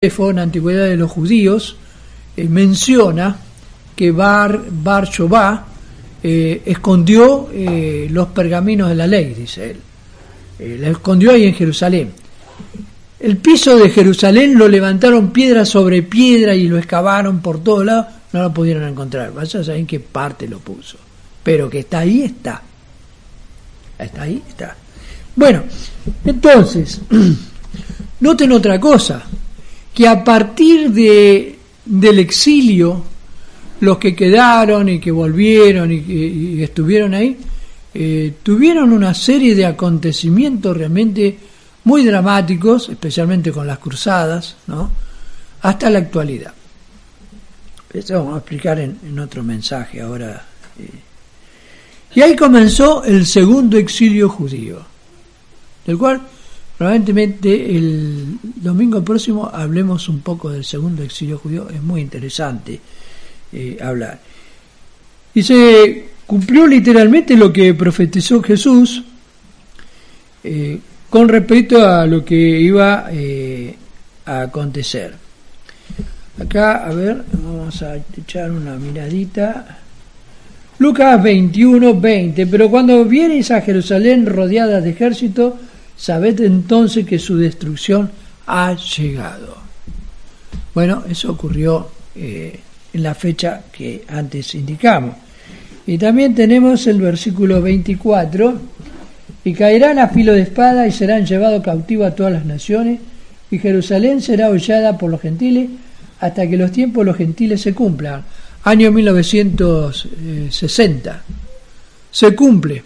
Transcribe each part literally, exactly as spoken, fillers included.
en Antigüedad de los Judíos, eh, menciona que Bar, Bar Jobá eh, escondió eh, los pergaminos de la ley, dice él. Eh, la escondió ahí en Jerusalén. El piso de Jerusalén lo levantaron piedra sobre piedra y lo excavaron por todos lados, no lo pudieron encontrar. Vaya a saber en qué parte lo puso. Pero que está ahí, está. Está ahí, está. Bueno, entonces, noten otra cosa, que a partir de del exilio, los que quedaron y que volvieron y que y estuvieron ahí, eh, tuvieron una serie de acontecimientos realmente muy dramáticos, especialmente con las cruzadas, ¿no?, hasta la actualidad. Esto vamos a explicar en, en otro mensaje ahora. Eh. Y ahí comenzó el segundo exilio judío, del cual probablemente el domingo próximo hablemos un poco del segundo exilio judío. Es muy interesante eh, hablar. Y se cumplió literalmente lo que profetizó Jesús eh, con respecto a lo que iba eh, a acontecer. Acá, a ver, vamos a echar una miradita. Lucas veintiuno, veinte. Pero cuando viereis a Jerusalén rodeada de ejército, sabed entonces que su destrucción ha llegado. Bueno, eso ocurrió eh, en la fecha que antes indicamos. Y también tenemos el versículo veinticuatro. Y caerán a filo de espada y serán llevados cautivos a todas las naciones, y Jerusalén será hollada por los gentiles hasta que los tiempos de los gentiles se cumplan. Año mil novecientos sesenta. Se cumple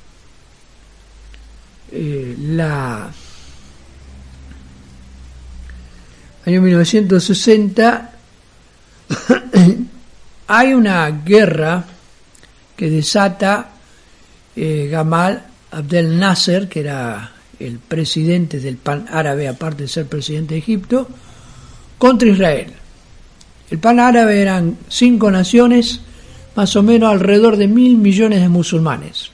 eh, la año mil novecientos sesenta. Hay una guerra que desata eh, Gamal Abdel Nasser, que era el presidente del Pan Árabe, aparte de ser presidente de Egipto, contra Israel. El Pan Árabe eran cinco naciones, más o menos alrededor de mil millones de musulmanes.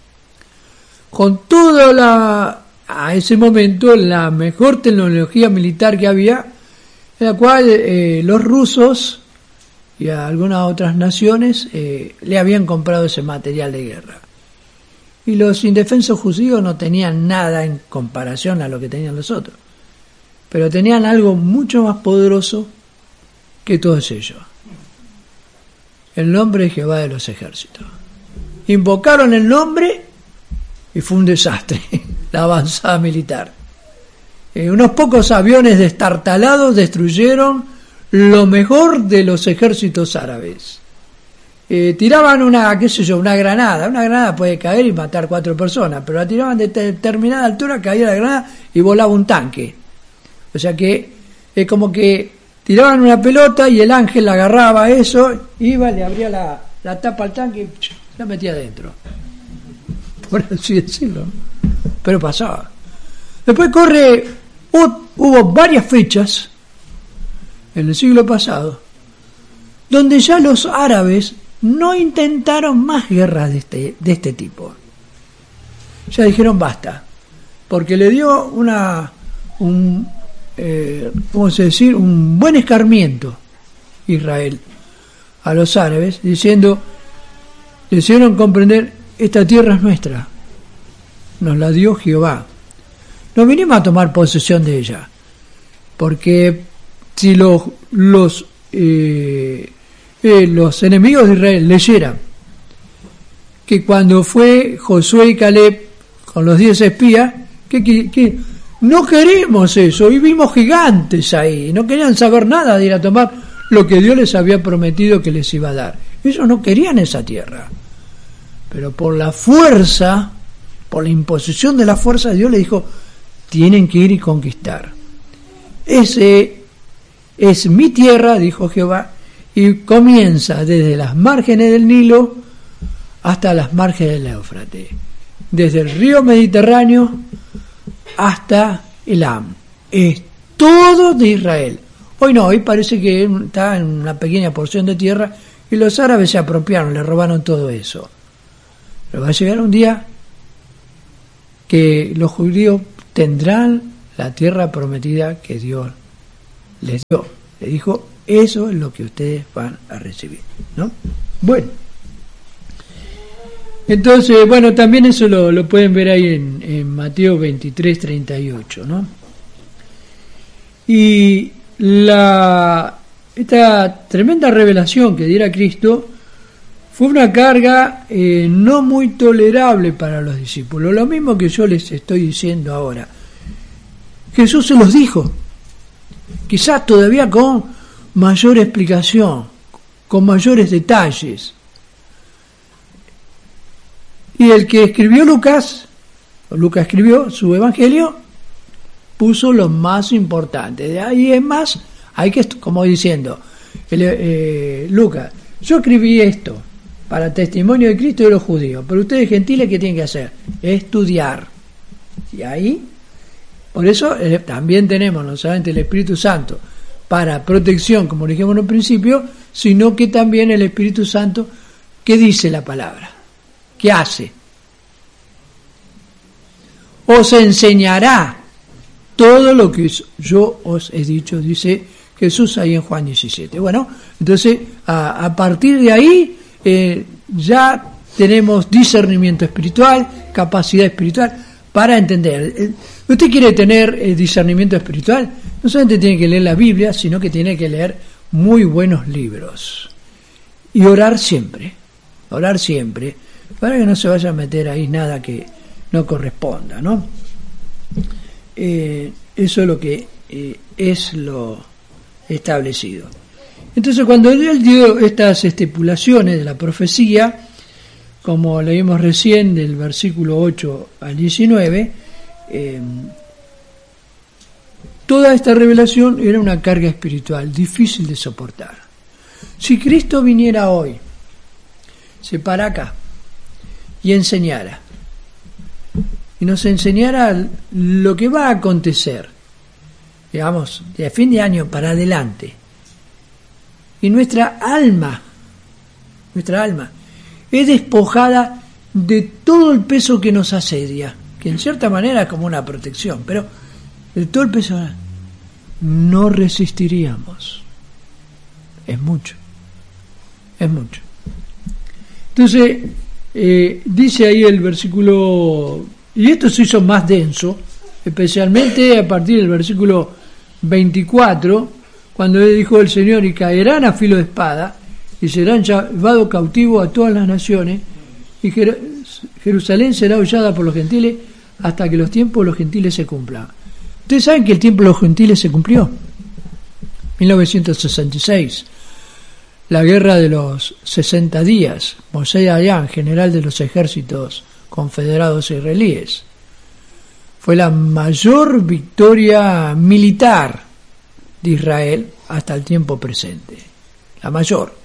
Con toda la, a ese momento, la mejor tecnología militar que había, en la cual eh, los rusos y a algunas otras naciones eh, le habían comprado ese material de guerra. Y los indefensos judíos no tenían nada en comparación a lo que tenían los otros, pero tenían algo mucho más poderoso que todos ellos: el nombre de Jehová de los ejércitos. Invocaron el nombre y fue un desastre la avanzada militar. Eh, unos pocos aviones destartalados destruyeron lo mejor de los ejércitos árabes. Eh, tiraban una, qué sé yo, una granada. Una granada puede caer y matar cuatro personas, pero la tiraban de determinada altura, caía la granada y volaba un tanque. O sea que es como que tiraban una pelota y el ángel la agarraba eso, iba, le abría la, la tapa al tanque y la metía adentro, por así decirlo. Pero pasaba. Después corre, hubo, hubo varias fechas en el siglo pasado donde ya los árabes no intentaron más guerras de este, de este tipo. Ya dijeron basta, porque le dio una un eh, vamos a decir un buen escarmiento Israel a los árabes, diciendo, le hicieron comprender: esta tierra es nuestra, nos la dio Jehová, no vinimos a tomar posesión de ella. Porque si los los eh, eh, los enemigos de Israel leyeran que cuando fue Josué y Caleb con los diez espías, que, que, que no queremos eso, y vimos gigantes ahí, no querían saber nada de ir a tomar lo que Dios les había prometido que les iba a dar. Ellos no querían esa tierra, pero por la fuerza, por la imposición de la fuerza, Dios les dijo: tienen que ir y conquistar. Ese es mi tierra, dijo Jehová, y comienza desde las márgenes del Nilo hasta las márgenes del Éufrates, desde el río Mediterráneo hasta Elam. Es todo de Israel. Hoy no, hoy parece que está en una pequeña porción de tierra y los árabes se apropiaron, le robaron todo eso. Pero va a llegar un día que los judíos tendrán la tierra prometida que Dios les dio, les dijo, eso es lo que ustedes van a recibir, ¿no? Bueno, entonces, bueno, también eso lo, lo pueden ver ahí en, en Mateo veintitrés, treinta y ocho, ¿no? Y la esta tremenda revelación que diera Cristo fue una carga eh, no muy tolerable para los discípulos, lo mismo que yo les estoy diciendo ahora. Jesús se los dijo, quizás todavía con mayor explicación, con mayores detalles. Y el que escribió Lucas, o Lucas escribió su evangelio, puso lo más importante. De ahí es más, hay que, como diciendo, el, eh, Lucas, yo escribí esto para testimonio de Cristo y de los judíos, pero ustedes gentiles, ¿qué tienen que hacer? Estudiar. Y ahí, por eso eh, también tenemos no solamente el Espíritu Santo para protección, como dijimos en un principio, sino que también el Espíritu Santo, ¿qué dice la palabra? ¿Qué hace? Os enseñará todo lo que yo os he dicho, dice Jesús ahí en Juan diecisiete. Bueno, entonces a, a partir de ahí eh, ya tenemos discernimiento espiritual, capacidad espiritual para entender. Eh, usted quiere tener eh, discernimiento espiritual, no solamente tiene que leer la Biblia, sino que tiene que leer muy buenos libros y orar siempre, orar siempre, para que no se vaya a meter ahí nada que no corresponda, ¿no? Eh, eso es lo que eh, es lo establecido. Entonces, cuando él dio estas estipulaciones de la profecía, como leímos recién del versículo ocho al diecinueve, eh, toda esta revelación era una carga espiritual difícil de soportar. Si Cristo viniera hoy, se para acá y enseñara, y nos enseñara lo que va a acontecer, digamos, de fin de año para adelante, y nuestra alma, nuestra alma, es despojada de todo el peso que nos asedia, que en cierta manera es como una protección, pero de todo el peso no resistiríamos. Es mucho, es mucho. Entonces, eh, dice ahí el versículo, y esto se hizo más denso, especialmente a partir del versículo veinticuatro, cuando le dijo el Señor, y caerán a filo de espada, y serán llevados cautivos a todas las naciones, y Jer- Jerusalén será hollada por los gentiles hasta que los tiempos de los gentiles se cumplan. Ustedes saben que el tiempo de los gentiles se cumplió, mil novecientos sesenta y seis, la guerra de los sesenta días, Moshe Dayan, general de los ejércitos confederados israelíes, fue la mayor victoria militar de Israel hasta el tiempo presente, la mayor.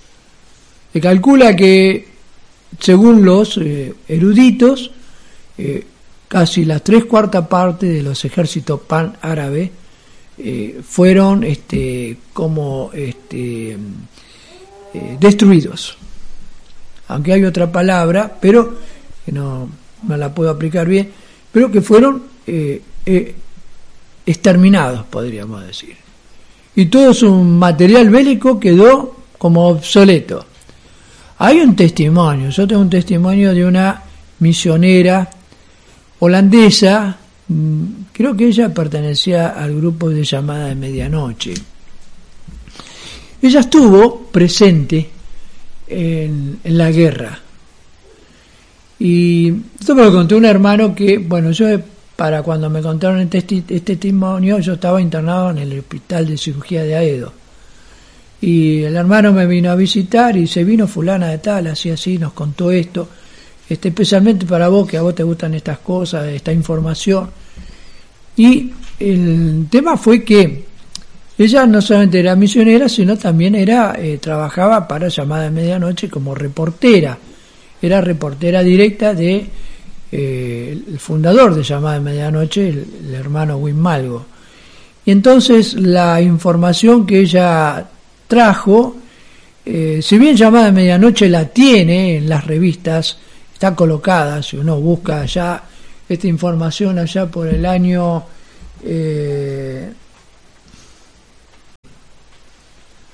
Se calcula que, según los eh, eruditos, eh, casi la tres cuartas partes de los ejércitos pan-árabes eh, fueron este, como este, eh, destruidos. Aunque hay otra palabra, pero que no, no la puedo aplicar bien, pero que fueron eh, eh, exterminados, podríamos decir. Y todo su material bélico quedó como obsoleto. Hay un testimonio, yo tengo un testimonio de una misionera holandesa, creo que ella pertenecía al grupo de llamada de medianoche. Ella estuvo presente en, en la guerra. Y esto me lo contó un hermano que, bueno, yo para cuando me contaron este, este testimonio, yo estaba internado en el hospital de cirugía de Aedo. Y el hermano me vino a visitar y se vino fulana de tal, así así, nos contó esto, este, especialmente para vos, que a vos te gustan estas cosas, esta información. Y el tema fue que ella no solamente era misionera, sino también era eh, trabajaba para Llamada de Medianoche como reportera. Era reportera directa de eh, el fundador de Llamada de Medianoche, el, el hermano Wim-Malgo. Y entonces la información que ella trajo, eh, si bien Llamada de Medianoche la tiene en las revistas, está colocada, si uno busca allá esta información allá por el año eh,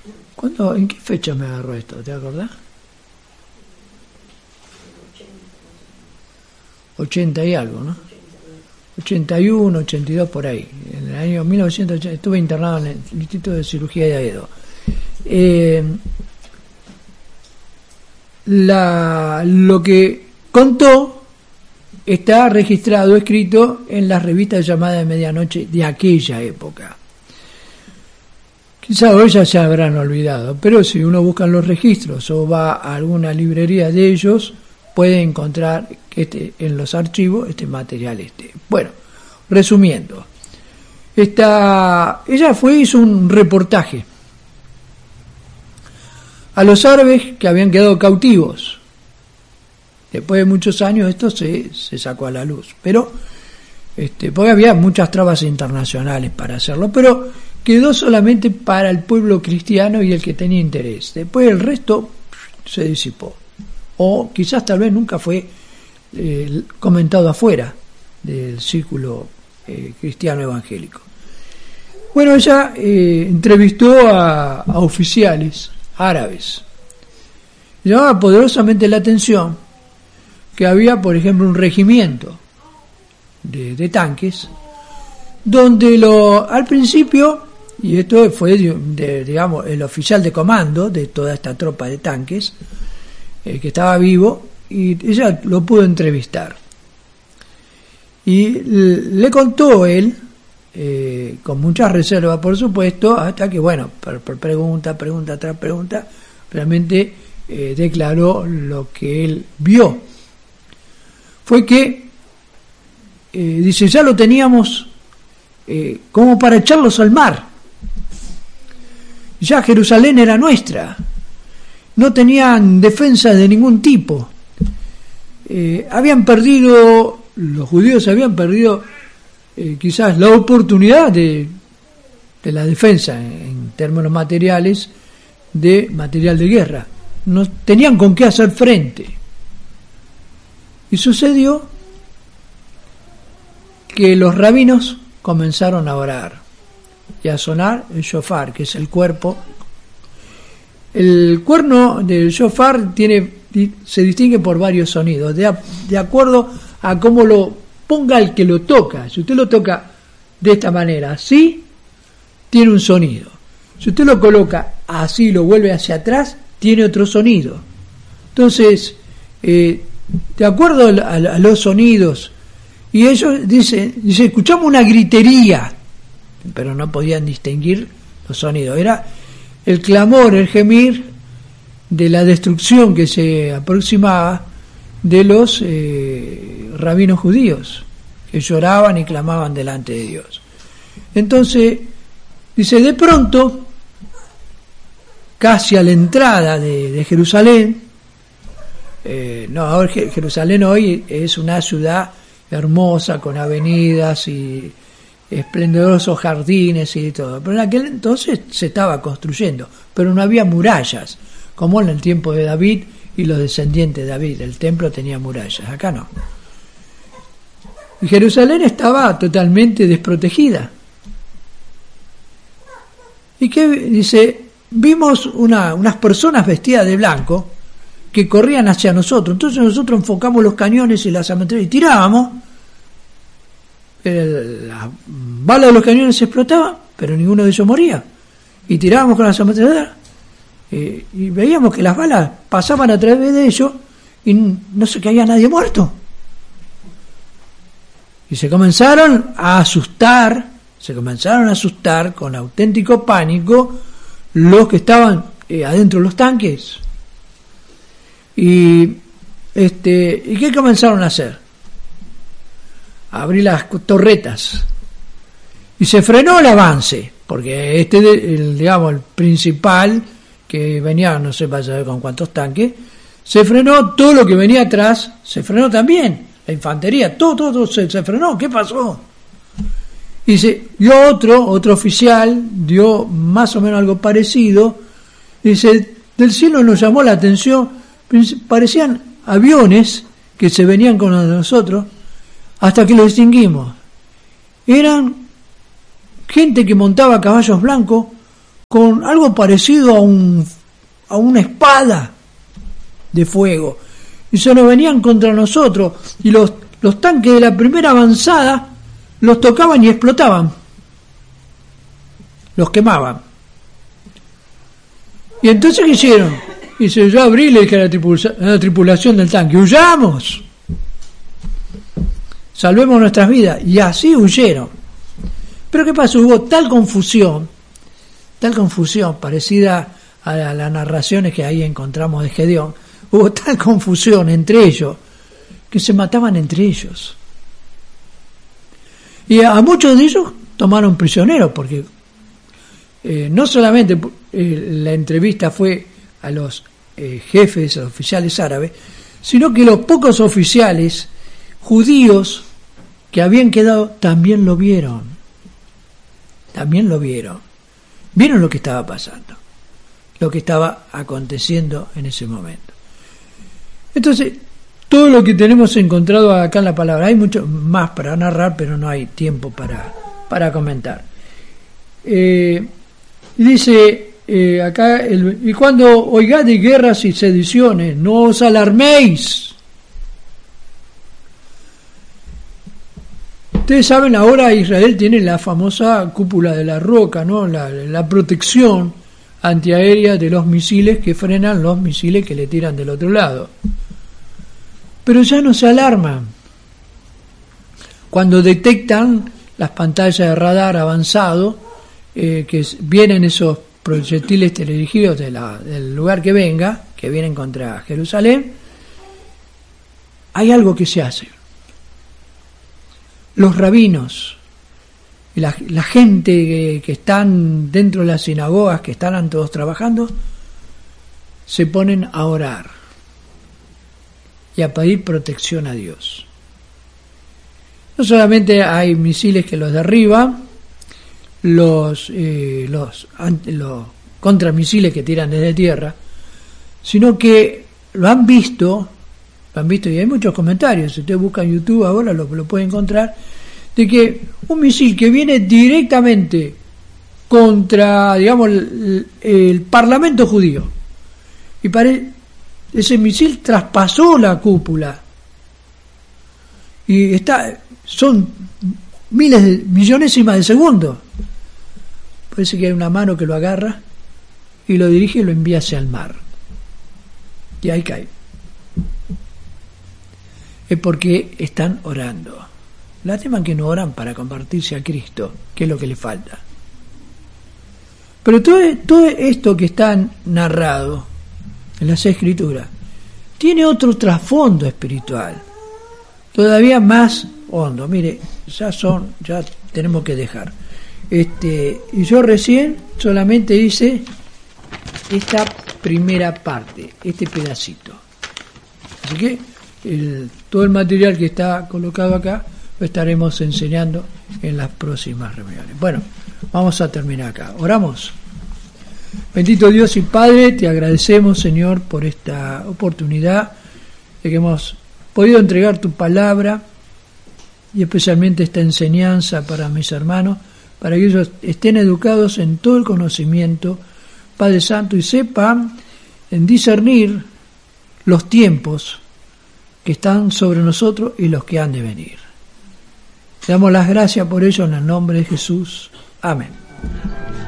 ¿Cuándo, ¿En qué fecha me agarró esto? ¿Te acordás? ochenta y algo, ¿no? ochenta y uno, ochenta y dos, por ahí. En el año mil novecientos ochenta estuve internado en el Instituto de Cirugía de Aedo. Eh, la, lo que contó está registrado, escrito en las revistas llamadas de medianoche de aquella época. Quizá hoy ya se habrán olvidado, pero si uno busca en los registros o va a alguna librería de ellos, puede encontrar que este, en los archivos este material este. Bueno, resumiendo, esta, ella fue hizo un reportaje a los árabes que habían quedado cautivos. Después de muchos años esto se, se sacó a la luz, pero este, porque había muchas trabas internacionales para hacerlo, pero quedó solamente para el pueblo cristiano y el que tenía interés. Después el resto se disipó, o quizás tal vez nunca fue eh, comentado afuera del círculo eh, cristiano evangélico. Bueno, ella eh, entrevistó a, a oficiales árabes. Llamaba poderosamente la atención que había, por ejemplo, un regimiento de, de tanques, donde lo, al principio, y esto fue, de, digamos, el oficial de comando de toda esta tropa de tanques, eh, que estaba vivo, y ella lo pudo entrevistar. Y le contó él, eh, con muchas reservas, por supuesto, hasta que, bueno, por, por pregunta, pregunta tras pregunta, realmente eh, declaró lo que él vio. Fue que, eh, dice, ya lo teníamos eh, como para echarlos al mar. Ya Jerusalén era nuestra. No tenían defensa de ningún tipo. Eh, habían perdido, los judíos habían perdido eh, quizás la oportunidad de, de la defensa en, en términos materiales, de material de guerra. No tenían con qué hacer frente. Y sucedió que los rabinos comenzaron a orar y a sonar el shofar, que es el cuerpo. El cuerno del shofar tiene, se distingue por varios sonidos, de, de acuerdo a cómo lo ponga el que lo toca. Si usted lo toca de esta manera, así, tiene un sonido. Si usted lo coloca así y lo vuelve hacia atrás, tiene otro sonido. Entonces, eh, de acuerdo a, a, a los sonidos, y ellos dicen, dice, escuchamos una gritería, pero no podían distinguir los sonidos. Era el clamor, el gemir de la destrucción que se aproximaba de los eh, rabinos judíos, que lloraban y clamaban delante de Dios. Entonces, dice, de pronto, casi a la entrada de, de Jerusalén, eh, no, ahora Jerusalén hoy es una ciudad hermosa, con avenidas y esplendorosos jardines y todo, pero en aquel entonces se estaba construyendo, pero no había murallas, como en el tiempo de David y los descendientes de David. El templo tenía murallas, acá no. Y Jerusalén estaba totalmente desprotegida. ¿Y qué dice? Vimos una, unas personas vestidas de blanco que corrían hacia nosotros. Entonces nosotros enfocamos los cañones y las ametralladoras y tirábamos. Las balas de los cañones se explotaban, pero ninguno de ellos moría. Y tirábamos con las ametralladoras eh, y veíamos que las balas pasaban a través de ellos y no se caía nadie muerto. Y se comenzaron a asustar, se comenzaron a asustar con auténtico pánico los que estaban eh, adentro de los tanques. Y este, ¿y qué comenzaron a hacer? A abrir las torretas. Y se frenó el avance, porque este, el, digamos, el principal, que venía, no sé para saber con cuántos tanques, se frenó. Todo lo que venía atrás se frenó también. La infantería, todo, todo, todo se, se frenó. ¿Qué pasó? Y se dio otro, otro oficial, dio más o menos algo parecido. Dice, del cielo nos llamó la atención, parecían aviones que se venían con nosotros, hasta que lo distinguimos. Eran gente que montaba caballos blancos con algo parecido a un a una espada de fuego, y se nos venían contra nosotros, y los, los tanques de la primera avanzada los tocaban y explotaban, los quemaban. Y entonces, ¿qué hicieron? Dice, yo abrí y le dije a la, tripula- a la tripulación del tanque, huyamos, salvemos nuestras vidas, y así huyeron. Pero ¿qué pasó? Hubo tal confusión, tal confusión parecida a las narraciones que ahí encontramos de Gedeón, hubo tal confusión entre ellos que se mataban entre ellos. Y a, a muchos de ellos tomaron prisioneros, porque eh, no solamente eh, la entrevista fue a los eh, jefes, a los oficiales árabes, sino que los pocos oficiales judíos que habían quedado también lo vieron. También lo vieron. Vieron lo que estaba pasando, lo que estaba aconteciendo en ese momento. Entonces, todo lo que tenemos encontrado acá en la palabra, hay mucho más para narrar, pero no hay tiempo para, para comentar. Eh, dice eh, acá, el, y cuando oigáis de guerras y sediciones, no os alarméis. Ustedes saben, ahora Israel tiene la famosa cúpula de la roca, ¿no? La, la protección antiaérea de los misiles que frenan los misiles que le tiran del otro lado. Pero ya no se alarman. Cuando detectan las pantallas de radar avanzado, eh, que vienen esos proyectiles teledirigidos de la, del lugar que venga, que vienen contra Jerusalén, hay algo que se hace. Los rabinos, la, la gente que, que están dentro de las sinagogas, que están todos trabajando, se ponen a orar y a pedir protección a Dios. No solamente hay misiles que los derriban, los, eh, los, los contramisiles que tiran desde tierra, sino que lo han visto, lo han visto y hay muchos comentarios, si usted busca en YouTube ahora lo, lo puede encontrar, de que un misil que viene directamente contra, digamos, el, el Parlamento judío, y pare, ese misil traspasó la cúpula, y está, son miles de, millonésimas de segundos, parece que hay una mano que lo agarra y lo dirige y lo envía hacia el mar, y ahí cae. Es porque están orando. Lástima que no oran para convertirse a Cristo, que es lo que le falta. Pero todo, todo esto que está narrado en las Escrituras tiene otro trasfondo espiritual, todavía más hondo. Mire, ya son, ya tenemos que dejar. Este, y yo recién solamente hice esta primera parte, este pedacito. Así que el, todo el material que está colocado acá lo estaremos enseñando en las próximas reuniones. Bueno, vamos a terminar acá. Oramos. Bendito Dios y Padre, te agradecemos, Señor, por esta oportunidad de que hemos podido entregar tu palabra y especialmente esta enseñanza para mis hermanos, para que ellos estén educados en todo el conocimiento, Padre Santo, y sepan en discernir los tiempos que están sobre nosotros y los que han de venir. Te damos las gracias por ello en el nombre de Jesús. Amén.